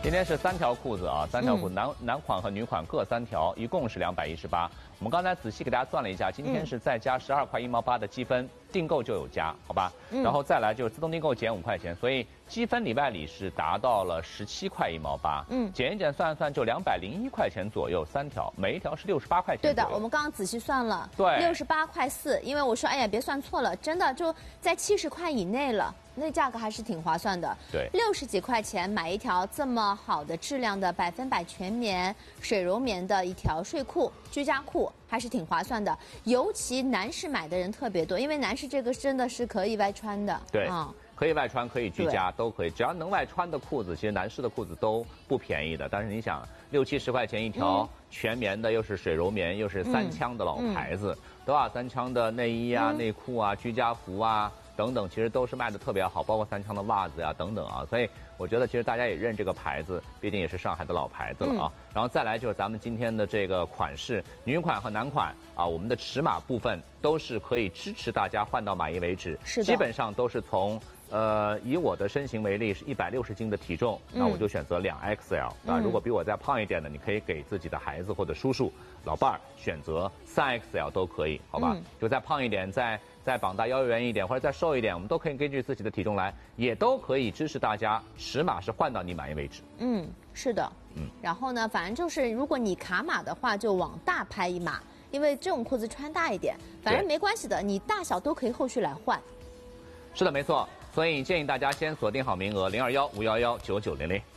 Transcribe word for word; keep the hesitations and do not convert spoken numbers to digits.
今天是三条裤子啊，三条裤，男男款和女款各三条，一共是两百一十八。我们刚才仔细给大家算了一下，今天是再加十二块一毛八的积分，订购就有加，好吧？嗯、然后再来就是自动订购减五块钱，所以积分里外里是达到了十七块一毛八。嗯，减一减算一算就两百零一块钱左右，三条，每一条是六十八块钱。 对的，我们刚刚仔细算了， 对， 六十八块四。因为我说，哎呀，别算错了，真的就在七十块以内了。那价格还是挺划算的， 对， 六十几块钱买一条这么好的质量的百分百全棉水柔棉的一条睡裤、居家裤，还是挺划算的。尤其男士买的人特别多，因为男士这个真的是可以外穿的， 对，嗯，可以外穿，可以居家，都可以，只要能外穿的裤子，其实男士的裤子都不便宜的。但是你想，六七十块钱一条、嗯、全棉的，又是水柔棉，又是三枪的老牌子，嗯、对吧？三枪的内衣啊、嗯、内裤啊、居家服啊。等等，其实都是卖的特别好，包括三枪的袜子呀、啊、等等啊，所以我觉得其实大家也认这个牌子，毕竟也是上海的老牌子了啊。嗯、然后再来就是咱们今天的这个款式，女款和男款啊，我们的尺码部分都是可以支持大家换到满意为止， 是的， 基本上都是从呃以我的身形为例，是一百六十斤的体重，嗯、那我就选择两 X L 啊。嗯、如果比我再胖一点的，你可以给自己的孩子或者叔叔、老伴儿选择三 X L 都可以，好吧？嗯、就再胖一点，再。再膀大腰圆一点，或者再瘦一点，我们都可以根据自己的体重来，也都可以支持大家尺码是换到你满意为止。 嗯，是的。嗯，然后呢，反正就是如果你卡码的话，就往大拍一码，因为这种裤子穿大一点，反正没关系的，你大小都可以后续来换。 是的，没错。所以建议大家先锁定好名额零二幺五幺幺九九零零。